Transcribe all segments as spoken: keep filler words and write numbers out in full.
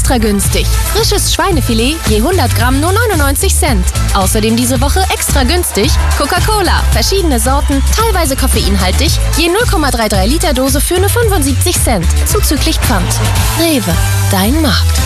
extra günstig. Frisches Schweinefilet je hundert Gramm nur neunundneunzig Cent. Außerdem diese Woche extra günstig Coca-Cola. Verschiedene Sorten, teilweise koffeinhaltig, je null Komma dreiunddreißig Liter Dose für nur fünfundsiebzig Cent. Zuzüglich Pfand. Rewe, dein Markt.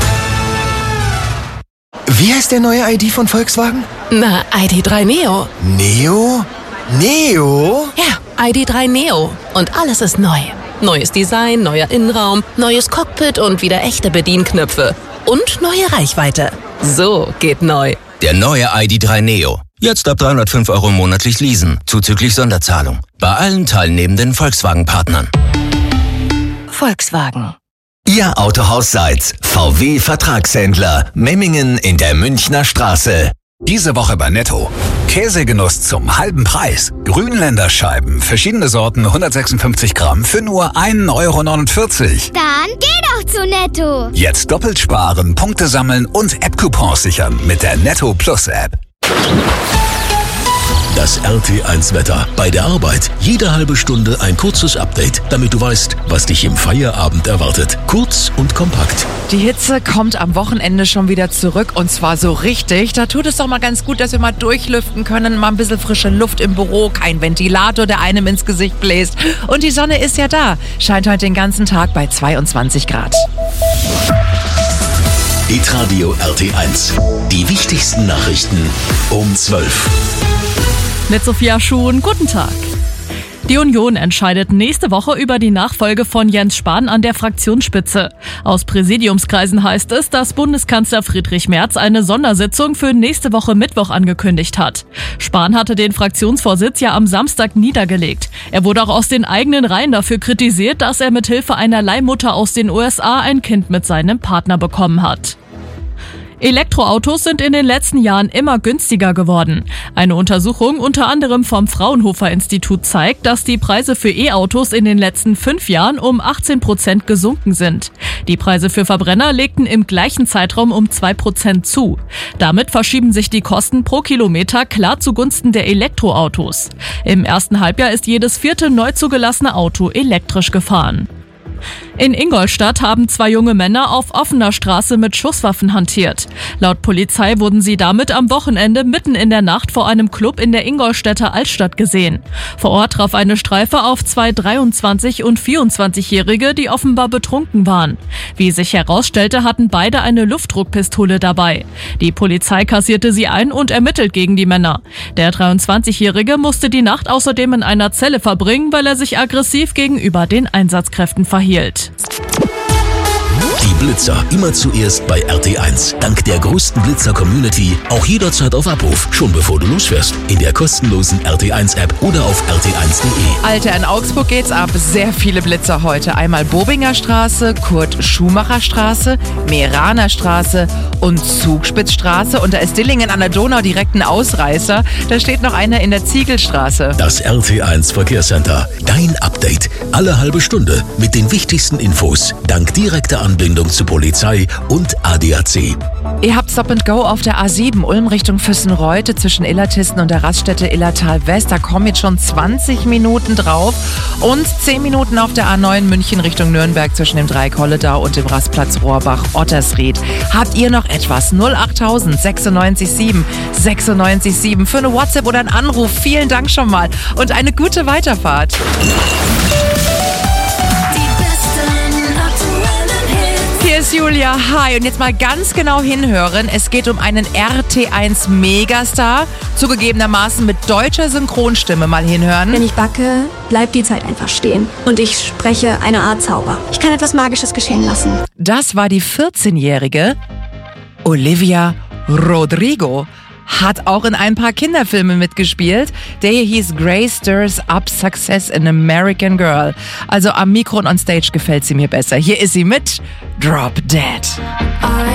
Wie heißt der neue I D von Volkswagen? Na, I D drei Neo. Neo? Neo? Ja, I D drei Neo. Und alles ist neu. Neues Design, neuer Innenraum, neues Cockpit und wieder echte Bedienknöpfe. Und neue Reichweite. So geht neu. Der neue I D drei Neo. Jetzt ab dreihundertfünf Euro monatlich leasen, zuzüglich Sonderzahlung. Bei allen teilnehmenden Volkswagen-Partnern. Volkswagen. Ihr Autohaus Seitz, V W-Vertragshändler, Memmingen in der Münchner Straße. Diese Woche bei Netto. Käsegenuss zum halben Preis. Grünländer Scheiben, verschiedene Sorten, hundertsechsundfünfzig Gramm für nur ein Euro neunundvierzig. Dann geh doch zu Netto. Jetzt doppelt sparen, Punkte sammeln und App-Coupons sichern mit der Netto Plus App. Das R T eins Wetter. Bei der Arbeit jede halbe Stunde ein kurzes Update, damit du weißt, was dich im Feierabend erwartet. Kurz und kompakt. Die Hitze kommt am Wochenende schon wieder zurück und zwar so richtig. Da tut es doch mal ganz gut, dass wir mal durchlüften können, mal ein bisschen frische Luft im Büro, kein Ventilator, der einem ins Gesicht bläst. Und die Sonne ist ja da, scheint heute den ganzen Tag bei zweiundzwanzig Grad. Hitradio R T eins. Die wichtigsten Nachrichten um zwölf. Mit Sophia Schuhn, guten Tag. Die Union entscheidet nächste Woche über die Nachfolge von Jens Spahn an der Fraktionsspitze. Aus Präsidiumskreisen heißt es, dass Bundeskanzler Friedrich Merz eine Sondersitzung für nächste Woche Mittwoch angekündigt hat. Spahn hatte den Fraktionsvorsitz ja am Samstag niedergelegt. Er wurde auch aus den eigenen Reihen dafür kritisiert, dass er mithilfe einer Leihmutter aus den U S A ein Kind mit seinem Partner bekommen hat. Elektroautos sind in den letzten Jahren immer günstiger geworden. Eine Untersuchung unter anderem vom Fraunhofer Institut zeigt, dass die Preise für E-Autos in den letzten fünf Jahren um achtzehn Prozent gesunken sind. Die Preise für Verbrenner legten im gleichen Zeitraum um zwei Prozent zu. Damit verschieben sich die Kosten pro Kilometer klar zugunsten der Elektroautos. Im ersten Halbjahr ist jedes vierte neu zugelassene Auto elektrisch gefahren. In Ingolstadt haben zwei junge Männer auf offener Straße mit Schusswaffen hantiert. Laut Polizei wurden sie damit am Wochenende mitten in der Nacht vor einem Club in der Ingolstädter Altstadt gesehen. Vor Ort traf eine Streife auf zwei dreiundzwanzig- und vierundzwanzigjährige, die offenbar betrunken waren. Wie sich herausstellte, hatten beide eine Luftdruckpistole dabei. Die Polizei kassierte sie ein und ermittelt gegen die Männer. Der dreiundzwanzigjährige musste die Nacht außerdem in einer Zelle verbringen, weil er sich aggressiv gegenüber den Einsatzkräften verhielt. Die Blitzer immer zuerst bei R T eins. Dank der größten Blitzer-Community auch jederzeit auf Abruf, schon bevor du losfährst. In der kostenlosen R T eins App oder auf r t eins punkt de. Alter, in Augsburg geht's ab. Sehr viele Blitzer heute. Einmal Bobinger Straße, Kurt-Schumacher Straße, Meraner Straße und Zugspitzstraße. Und da ist Dillingen an der Donau direkt ein Ausreißer. Da steht noch einer in der Ziegelstraße. Das R T eins Verkehrscenter. Dein Update. Alle halbe Stunde mit den wichtigsten Infos. Dank direkter Anbindung zu Polizei und A D A C. Ihr habt Stop and Go auf der A sieben Ulm Richtung Füssenreute zwischen Illertisten und der Raststätte Illertal West. Da kommen jetzt schon zwanzig Minuten drauf und zehn Minuten auf der A neun München Richtung Nürnberg zwischen dem Dreieck Holledau und dem Rastplatz Rohrbach-Ottersried. Habt ihr noch etwas? null achttausend sechsundneunzig sieben sechsundneunzig sieben für eine WhatsApp oder einen Anruf. Vielen Dank schon mal und eine gute Weiterfahrt. Hier ist Julia, hi. Und jetzt mal ganz genau hinhören. Es geht um einen R T eins Megastar, zugegebenermaßen mit deutscher Synchronstimme. Mal hinhören. Wenn ich backe, bleibt die Zeit einfach stehen. Und ich spreche eine Art Zauber. Ich kann etwas Magisches geschehen lassen. Das war die vierzehnjährige Olivia Rodrigo. Hat auch in ein paar Kinderfilmen mitgespielt. Der hier hieß Grace Stirs Up Success in American Girl. Also am Mikro und on Stage gefällt sie mir besser. Hier ist sie mit Drop Dead.